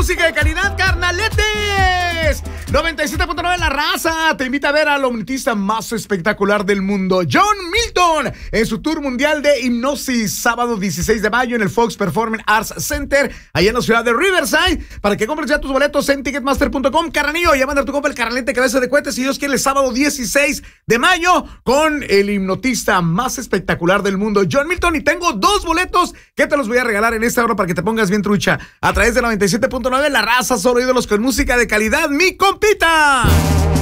música de calidad, carnaletes. 97.9 La Raza te invita a ver al hipnotista más espectacular del mundo, John Milton, en su tour mundial de hipnosis, sábado 16 de mayo en el Fox Performing Arts Center, allá en la ciudad de Riverside. Para que compres ya tus boletos en ticketmaster.com. Carranillo, ya manda tu compa el carnalete cabeza de cohete, si Dios quiere, el sábado 16 de mayo con el hipnotista más espectacular del mundo, John Milton. Y tengo 2 boletos que te los voy a regalar en esta hora para que te pongas bien trucha a través de 97.9 La Raza, solo ídolos con música de calidad, mi compita.